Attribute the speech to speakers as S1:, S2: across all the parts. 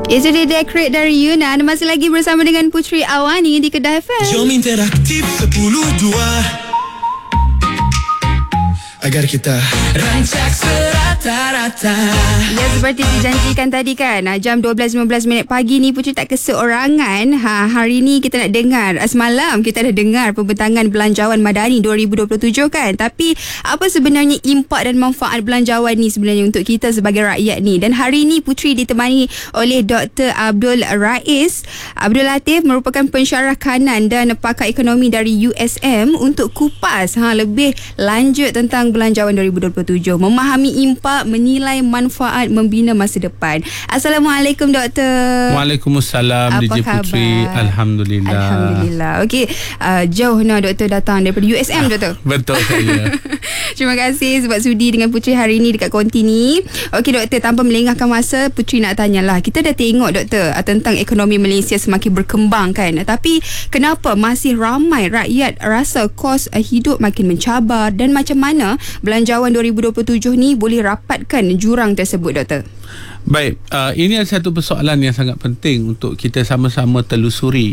S1: Itu dia Decorate dari Yuna. Anda masih lagi bersama dengan Putri Awani di Kedah FM.
S2: Jom interaktif 10-2 agar kita rancak serata-rata.
S1: Ya, seperti dijanjikan tadi kan, jam 12.15 pagi ni Putri tak keseorangan. Hari ni kita nak dengar, semalam kita dah dengar pembentangan Belanjawan Madani 2027 kan. Tapi apa sebenarnya impak dan manfaat belanjawan ni sebenarnya untuk kita sebagai rakyat ni? Dan hari ni Putri ditemani oleh Dr. Abdul Rais Abdul Latif, merupakan pensyarah kanan dan pakar ekonomi dari USM, untuk kupas lebih lanjut tentang Belanjawan 2027, memahami impak, menilai manfaat, membina masa depan. Assalamualaikum Doktor.
S3: Waalaikumsalam DJ Putri. Alhamdulillah. Okey, jauh Doktor datang daripada USM Doktor.
S2: Betul saya.
S1: Terima kasih sebab sudi dengan Putri hari ni dekat konti ni. Okey Doktor, tanpa melengahkan masa, Putri nak tanyalah. Kita dah tengok Doktor tentang ekonomi Malaysia semakin berkembang kan. Tapi kenapa masih ramai rakyat rasa kos hidup makin mencabar, dan macam mana Belanjawan 2027 ni boleh rapatkan jurang tersebut Doktor?
S3: Baik, ini adalah satu persoalan yang sangat penting untuk kita sama-sama telusuri.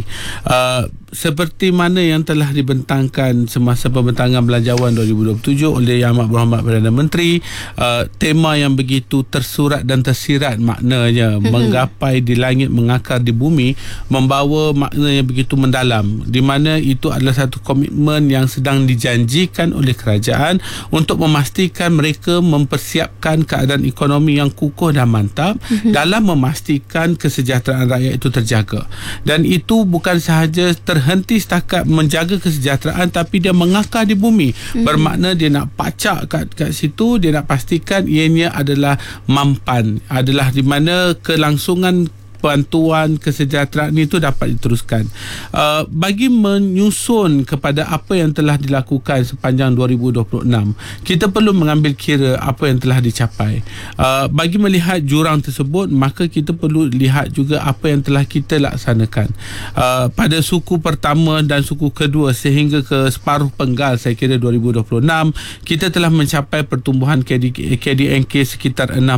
S3: Seperti mana yang telah dibentangkan semasa pembentangan Belanjawan 2027 oleh Yang Amat Berhormat Perdana Menteri, tema yang begitu tersurat dan tersirat maknanya, menggapai di langit, mengakar di bumi, membawa makna yang begitu mendalam, di mana itu adalah satu komitmen yang sedang dijanjikan oleh kerajaan untuk memastikan mereka mempersiapkan keadaan ekonomi yang kukuh dan mantap dalam memastikan kesejahteraan rakyat itu terjaga. Dan itu bukan sahaja terhenti setakat menjaga kesejahteraan, tapi dia mengakar di bumi. Bermakna dia nak pacak kat situ, dia nak pastikan ianya adalah mampan, adalah di mana kelangsungan bantuan kesejahteraan itu dapat diteruskan. Bagi menyusun kepada apa yang telah dilakukan sepanjang 2026, kita perlu mengambil kira apa yang telah dicapai. Bagi melihat jurang tersebut, maka kita perlu lihat juga apa yang telah kita laksanakan pada suku pertama dan suku kedua sehingga ke separuh penggal, saya kira 2026, kita telah mencapai pertumbuhan KDNK sekitar 6%.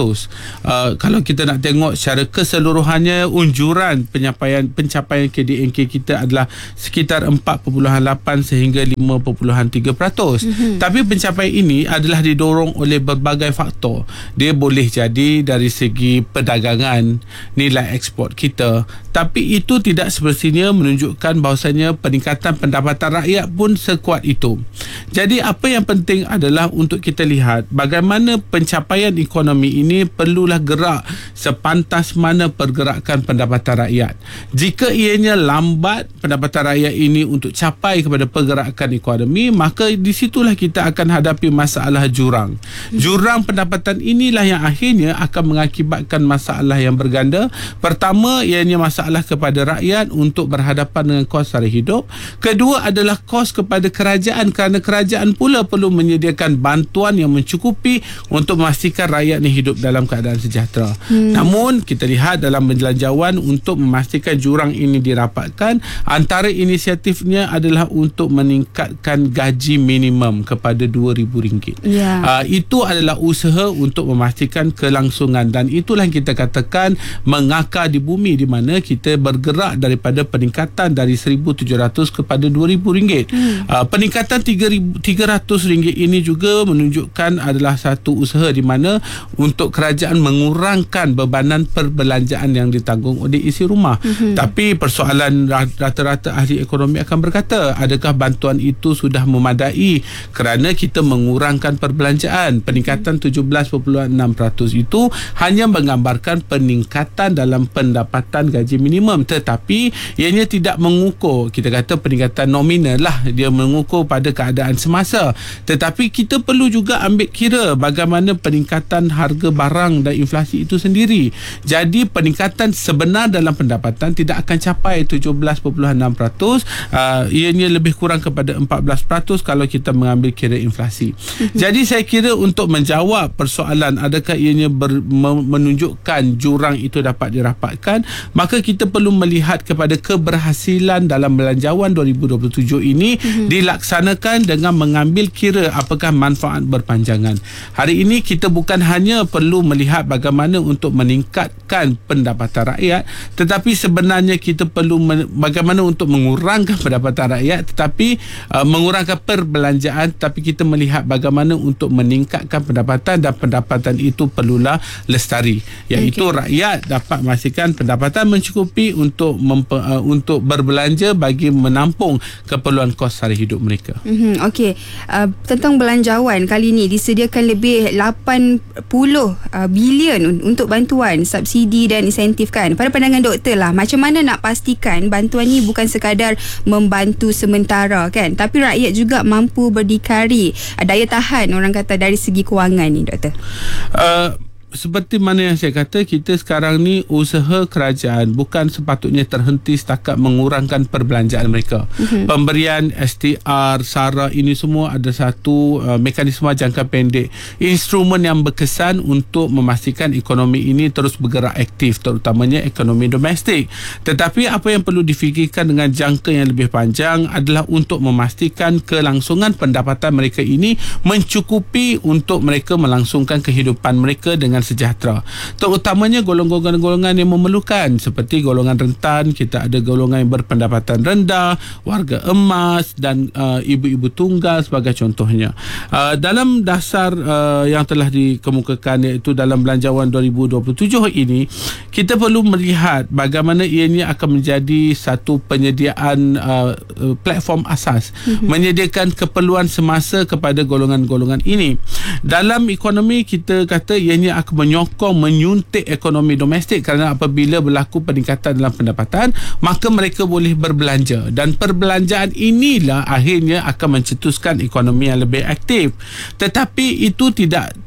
S3: Kalau kita nak tengok secara keseluruhan, unjuran pencapaian KDNK kita adalah sekitar 4.8 sehingga 5.3%. Tapi pencapaian ini adalah didorong oleh berbagai faktor. Dia boleh jadi dari segi perdagangan, nilai ekspor kita, tapi itu tidak semestinya menunjukkan bahawasanya peningkatan pendapatan rakyat pun sekuat itu. Jadi apa yang penting adalah untuk kita lihat bagaimana pencapaian ekonomi ini perlulah gerak sepantas mana pergerakan pendapatan rakyat. Jika ianya lambat pendapatan rakyat ini untuk capai kepada pergerakan ekonomi, maka di situlah kita akan hadapi masalah jurang. Jurang pendapatan inilah yang akhirnya akan mengakibatkan masalah yang berganda. Pertama, ianya masalah kepada rakyat untuk berhadapan dengan kos sara hidup. Kedua adalah kos kepada kerajaan, kerana kerajaan pula perlu menyediakan bantuan yang mencukupi untuk memastikan rakyat ni hidup dalam keadaan sejahtera. Namun kita lihat dalam Belanjawan, untuk memastikan jurang ini dirapatkan, antara inisiatifnya adalah untuk meningkatkan gaji minimum kepada RM2,000. Itu adalah usaha untuk memastikan kelangsungan, dan itulah yang kita katakan mengakar di bumi, di mana kita bergerak daripada peningkatan dari RM1,700 kepada RM2,000. Peningkatan RM300 ini juga menunjukkan adalah satu usaha di mana untuk kerajaan mengurangkan bebanan perbelanjaan yang ditanggung oleh isi rumah. Tapi persoalan rata-rata ahli ekonomi akan berkata, adakah bantuan itu sudah memadai kerana kita mengurangkan perbelanjaan? Peningkatan 17.6% itu hanya menggambarkan peningkatan dalam pendapatan gaji minimum, tetapi ianya tidak mengukur, kita kata peningkatan nominal lah, dia mengukur pada keadaan semasa. Tetapi kita perlu juga ambil kira bagaimana peningkatan harga barang dan inflasi itu sendiri. Jadi peningkatan sebenar dalam pendapatan tidak akan capai 17.6%, ianya lebih kurang kepada 14% kalau kita mengambil kira inflasi. Jadi saya kira untuk menjawab persoalan adakah ianya menunjukkan jurang itu dapat dirapatkan, maka kita perlu melihat kepada keberhasilan dalam Belanjawan 2027 ini dilaksanakan dengan mengambil kira apakah manfaat berpanjangan. Hari ini kita bukan hanya perlu melihat bagaimana untuk meningkatkan pendapatan rakyat, tetapi sebenarnya kita perlu bagaimana untuk mengurangkan pendapatan rakyat, tetapi mengurangkan perbelanjaan, tapi kita melihat bagaimana untuk meningkatkan pendapatan, dan pendapatan itu perlulah lestari, iaitu rakyat dapat memastikan pendapatan mencukupi untuk berbelanja bagi menampung keperluan kos sara hidup mereka.
S1: Okey, tentang belanjawan kali ini disediakan lebih 80 bilion untuk bantuan, subsidi dan insentif kan. Pada pandangan doktor lah, macam mana nak pastikan bantuan ni bukan sekadar membantu sementara kan, tapi rakyat juga mampu berdikari, daya tahan orang kata dari segi kewangan ni, doktor?
S3: Seperti mana yang saya kata, kita sekarang ni usaha kerajaan bukan sepatutnya terhenti setakat mengurangkan perbelanjaan mereka. Pemberian STR, SARA, ini semua ada satu mekanisme jangka pendek, instrumen yang berkesan untuk memastikan ekonomi ini terus bergerak aktif, terutamanya ekonomi domestik. Tetapi apa yang perlu difikirkan dengan jangka yang lebih panjang adalah untuk memastikan kelangsungan pendapatan mereka ini mencukupi untuk mereka melangsungkan kehidupan mereka dengan sejahtera, terutamanya golongan-golongan yang memerlukan, seperti golongan rentan. Kita ada golongan yang berpendapatan rendah, warga emas dan ibu-ibu tunggal sebagai contohnya. Dalam dasar yang telah dikemukakan, iaitu dalam Belanjawan 2027 ini, kita perlu melihat bagaimana ianya akan menjadi satu penyediaan platform asas, menyediakan keperluan semasa kepada golongan-golongan ini. Dalam ekonomi, kita kata ianya akan menyuntik ekonomi domestik, kerana apabila berlaku peningkatan dalam pendapatan, maka mereka boleh berbelanja, dan perbelanjaan inilah akhirnya akan mencetuskan ekonomi yang lebih aktif. Tetapi itu tidak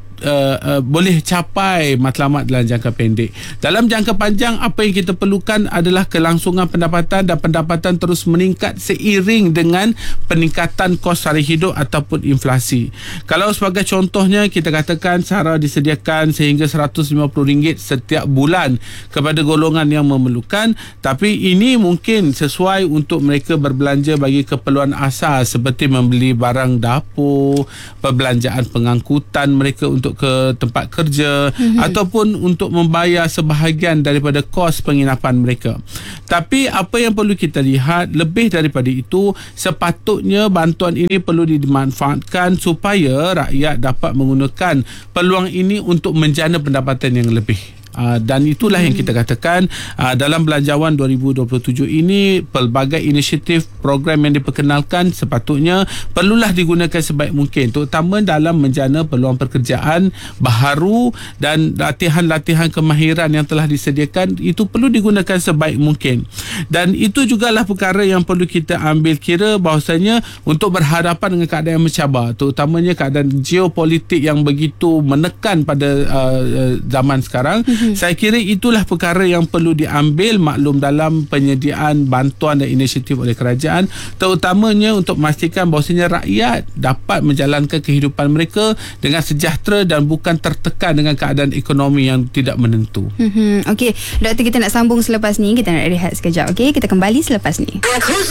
S3: boleh capai matlamat dalam jangka pendek. Dalam jangka panjang, apa yang kita perlukan adalah kelangsungan pendapatan, dan pendapatan terus meningkat seiring dengan peningkatan kos sara hidup ataupun inflasi. Kalau sebagai contohnya, kita katakan SARA disediakan sehingga RM150 setiap bulan kepada golongan yang memerlukan, tapi ini mungkin sesuai untuk mereka berbelanja bagi keperluan asas seperti membeli barang dapur, perbelanjaan pengangkutan mereka untuk ke tempat kerja, ataupun untuk membayar sebahagian daripada kos penginapan mereka. Tapi apa yang perlu kita lihat, lebih daripada itu, sepatutnya bantuan ini perlu dimanfaatkan supaya rakyat dapat menggunakan peluang ini untuk menjana pendapatan yang lebih. Dan itulah yang kita katakan, dalam Belanjawan 2027 ini, pelbagai inisiatif program yang diperkenalkan sepatutnya perlulah digunakan sebaik mungkin, terutama dalam menjana peluang pekerjaan baharu, dan latihan-latihan kemahiran yang telah disediakan itu perlu digunakan sebaik mungkin. Dan itu jugalah perkara yang perlu kita ambil kira, bahawasanya untuk berhadapan dengan keadaan yang mencabar, terutamanya keadaan geopolitik yang begitu menekan pada zaman sekarang, saya kira itulah perkara yang perlu diambil maklum dalam penyediaan bantuan dan inisiatif oleh kerajaan, terutamanya untuk memastikan bahawasanya rakyat dapat menjalankan kehidupan mereka dengan sejahtera dan bukan tertekan dengan keadaan ekonomi yang tidak menentu.
S1: Okey, doktor, kita nak sambung selepas ni. Kita nak rehat sekejap. Okey, kita kembali selepas ni.